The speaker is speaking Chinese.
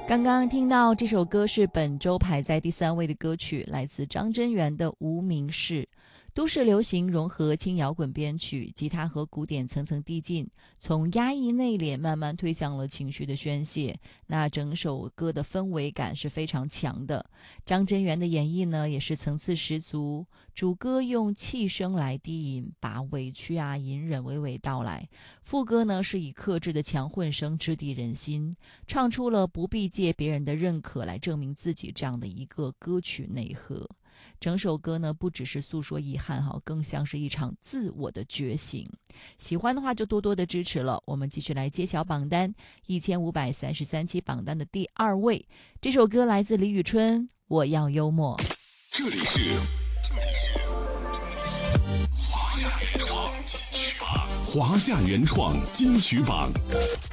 刚刚听到这首歌是本周排在第3位的歌曲，来自张真源的《无名氏》。都市流行融合轻摇滚编曲，吉他和鼓点层层递进，从压抑内敛慢慢推向了情绪的宣泄。那整首歌的氛围感是非常强的。张真源的演绎呢，也是层次十足。主歌用气声来低吟，把委屈隐忍娓娓道来。副歌呢，是以克制的强混声直抵人心，唱出了不必借别人的认可来证明自己这样的一个歌曲内核。整首歌呢，不只是诉说遗憾更像是一场自我的觉醒。喜欢的话就多多的支持了。我们继续来揭晓榜单，1533期榜单的第2位，这首歌来自李宇春，《我要幽默》。 这里是华夏原创金曲榜，华夏原创金曲榜。